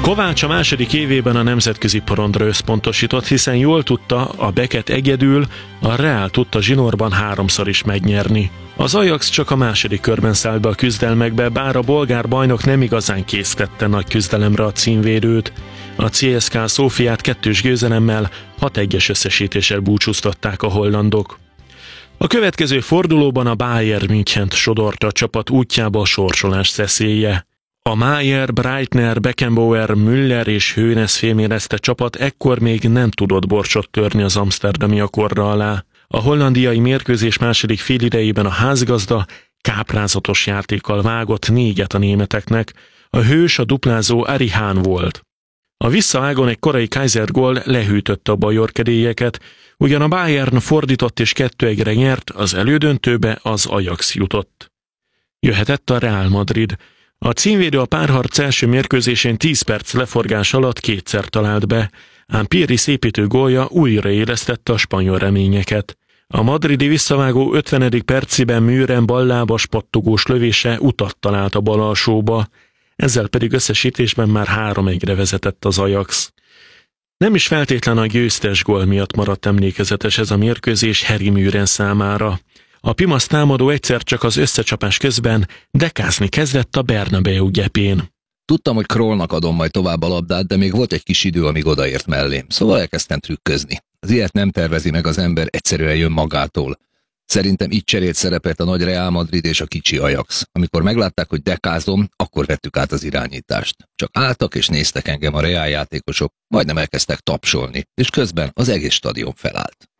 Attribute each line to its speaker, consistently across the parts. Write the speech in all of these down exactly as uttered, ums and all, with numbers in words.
Speaker 1: Kovács a második évében a nemzetközi porondra összpontosított, hiszen jól tudta, a Beket egyedül, a Real tudta zsinórban háromszor is megnyerni. Az Ajax csak a második körben szállt be a küzdelmekbe, bár a bolgár bajnok nem igazán késztette nagy küzdelemre a címvédőt. A cé es ká Szófiát kettős győzelemmel, hat egyes összesítéssel búcsúztatták a hollandok. A következő fordulóban a Bayern Münchent sodorta a csapat útjába a sorsolás szeszélye. A Maier, Breitner, Beckenbauer, Müller és Hoeneß fémérezte csapat ekkor még nem tudott borcsot törni az amszterdami akkorra alá. A hollandiai mérkőzés második félidejében a házgazda káprázatos játékkal vágott négyet a németeknek, a hős a duplázó Ari Hahn volt. A visszavágón egy korai Kaiser gól lehűtötte a bajorkedélyeket, ugyan a Bayern fordított és kettő egyre nyert, az elődöntőbe az Ajax jutott. Jöhetett a Real Madrid. A címvédő a párharc első mérkőzésén tíz perc leforgás alatt kétszer talált be, ám Pirri szépítő gólja újraélesztette a spanyol reményeket. A madridi visszavágó ötvenedik percében Müren ballábas pattogós lövése utat talált a bal alsóba, ezzel pedig összesítésben már három egyre vezetett az Ajax. Nem is feltétlen a győztes gól miatt maradt emlékezetes ez a mérkőzés Harry Müren számára. A Pimasz támadó egyszer csak az összecsapás közben dekázni kezdett a Bernabéu gyepén.
Speaker 2: Tudtam, hogy Krollnak adom majd tovább a labdát, de még volt egy kis idő, amíg odaért mellém, szóval elkezdtem trükközni. Az ilyet nem tervezi meg az ember, egyszerűen jön magától. Szerintem így cserélt szerepet a nagy Real Madrid és a kicsi Ajax. Amikor meglátták, hogy dekázom, akkor vettük át az irányítást. Csak álltak és néztek engem a Real játékosok, majdnem elkezdtek tapsolni, és közben az egész stadion felállt.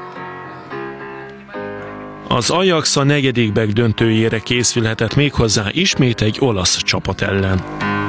Speaker 1: Az Ajax a negyedikbek döntőjére készülhetett méghozzá ismét egy olasz csapat ellen.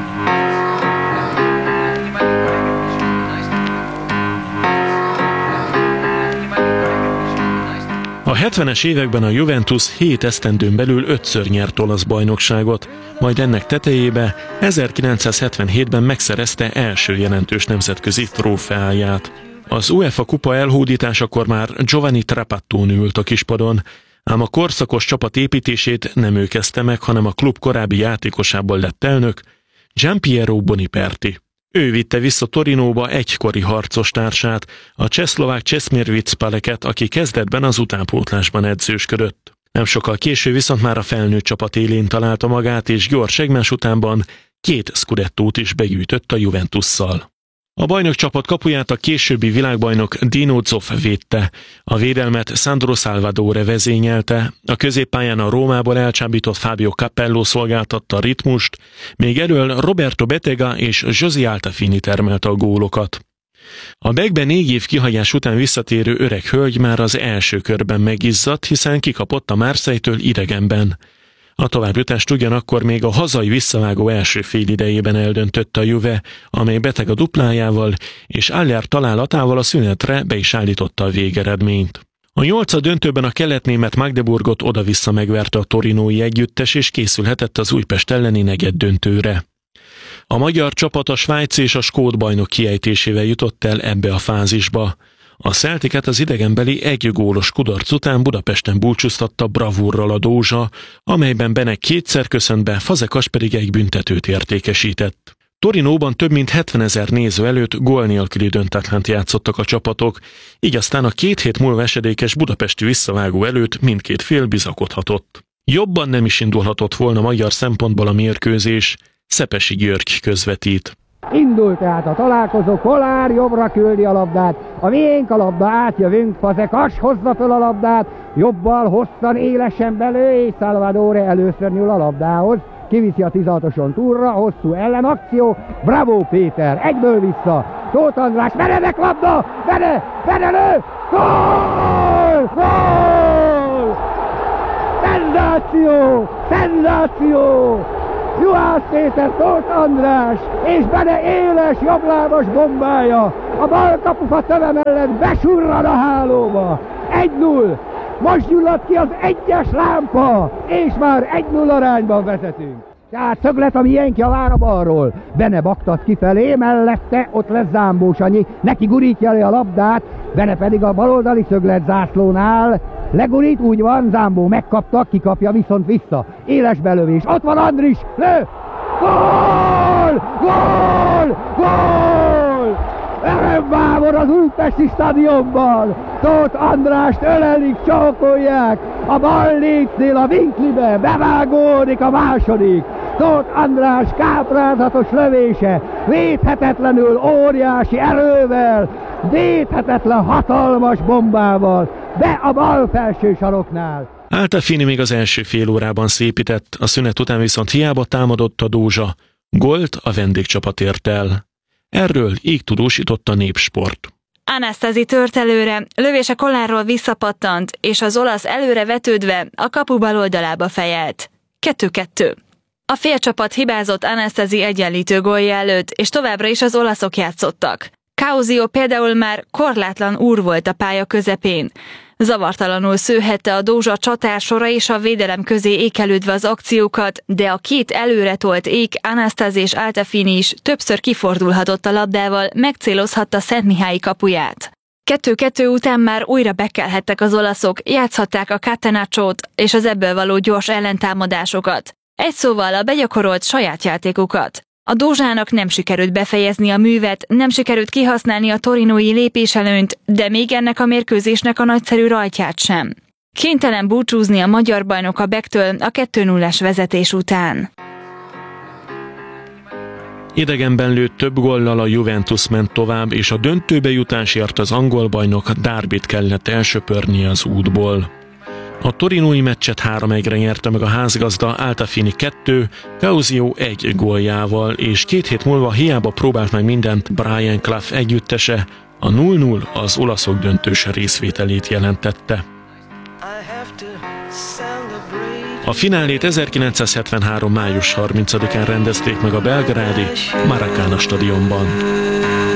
Speaker 1: A hetvenes években a Juventus hét esztendőn belül ötször nyert olasz bajnokságot, majd ennek tetejébe ezerkilencszázhetvenhétben megszerezte első jelentős nemzetközi trófeáját. Az UEFA kupa elhódításakor már Giovanni Trapattoni ült a kispadon, ám a korszakos csapat építését nem ő kezdte meg, hanem a klub korábbi játékosából lett elnök, Gianpiero Boniperti. Ő vitte vissza Torinóba egykori harcostársát, a csehszlovák Česmir Vicpaleket, aki kezdetben az utánpótlásban edzősködött. Nem sokkal később viszont már a felnőtt csapat élén találta magát, és gyors egymás utánban két Scudettót is begyűjtött a Juventusszal. A bajnokcsapat kapuját a későbbi világbajnok Dino Zoff védte, a védelmet Sandro Salvadore vezényelte, a középpályán a Rómából elcsábított Fabio Capello szolgáltatta a ritmust, még elől Roberto Bettega és José Altafini termelte a gólokat. A Beckben négy év kihagyás után visszatérő öreg hölgy már az első körben megizzadt, hiszen kikapott a Marseille-től idegenben. A továbbjutást ugyanakkor még a hazai visszavágó első félidejében eldöntötte a Juve, amely Bettega duplájával és Aller találatával a szünetre be is állította a végeredményt. A nyolcad döntőben a keletnémet Magdeburgot oda-vissza megverte a torinói együttes, és készülhetett az Újpest elleni negyedd döntőre. A magyar csapat a svájci és a skót bajnok kiejtésével jutott el ebbe a fázisba. A Celticet az idegenbeli egy gólos kudarc után Budapesten búcsúztatta bravúrral a Dózsa, amelyben Benek kétszer köszönt be, Fazekas pedig egy büntetőt értékesített. Torinóban több mint hetvenezer néző előtt gól nélküli döntetlent játszottak a csapatok, így aztán a két hét múlva esedékes budapesti visszavágó előtt mindkét fél bizakodhatott. Jobban nem is indulhatott volna magyar szempontból a mérkőzés, Szepesi György közvetít.
Speaker 3: Indul tehát a találkozó, Kolár jobbra küldi a labdát, a miénk a labda, átjövünk, Fazekas hozza föl a labdát, jobbal hosszan élesen belő, és Salvadore először nyúl a labdához, kiviszi a tizenhatoson túlra, hosszú ellenakció, bravo Péter, egyből vissza, Tóth András, Benedek labda, Bene, Benelő, gól, gól, szenzáció, szenzáció! Juhász Péter, Tóth András és Bene éles jobblábas bombája a bal kapufa töve mellett besurran a hálóba. egy null. Most gyulladt ki az egyes lámpa, és már egy null arányban vezetünk. Tehát szöglet a miénk javára balról. Bene baktat kifelé, mellette ott lesz Zámbó Sanyi, neki gurítja elő a labdát, Bene pedig a baloldali szöglet zászlónál legurít, úgy van, Zámbó megkapta, kikapja viszont vissza. Éles belövés, ott van Andris, lő! Gól! Gól! Gól! Gól! Örömvámor az Újpesti stadionban! Tóth Andrást ölelik, csókolják! A bal létnél a vinklibe bevágódik a második! Tóth András káprázatos lövése, védhetetlenül óriási erővel, védhetetlen hatalmas bombával, be a bal felső saroknál.
Speaker 1: Altafini még az első fél órában szépített, a szünet után viszont hiába támadott a Dózsa. Gólt a vendégcsapat ért el. Erről így tudósított a Népsport.
Speaker 4: Anastasi tört előre, lövése Kollárról visszapattant, és az olasz előre vetődve a kapu bal oldalába fejelt. kettő-kettő. A félcsapat hibázott Anastasi egyenlítő gólja előtt, és továbbra is az olaszok játszottak. Causio például már korlátlan úr volt a pálya közepén. Zavartalanul szőhette a Dózsa csatársora és a védelem közé ékelődve az akciókat, de a két előretolt ék, Anastasi és Altafini is többször kifordulhatott a labdával, megcélozhatta Szentmihályi kapuját. Kettő-kettő után már újra bekelhettek az olaszok, játszhatták a catenaccót és az ebből való gyors ellentámadásokat. Egy szóval a begyakorolt saját játékukat. A Dózsának nem sikerült befejezni a művet, nem sikerült kihasználni a torinói lépéselőnyt, de még ennek a mérkőzésnek a nagyszerű rajtját sem. Kénytelen búcsúzni a magyar bajnok a Becktől a kettő nullás vezetés után.
Speaker 1: Idegenben lőtt több góllal a Juventus ment tovább, és a döntőbe jutásért az angol bajnok Derbyt kellett elsöpörnie az útból. A torinói meccset három egyre nyerte meg a házgazda, Altafini kettő, Causio egy góljával, és két hét múlva hiába próbált meg mindent Brian Clough együttese, a null null az olaszok döntős részvételét jelentette. A finálét ezerkilencszázhetvenhárom május harmincadikán rendezték meg a belgrádi Maracana stadionban.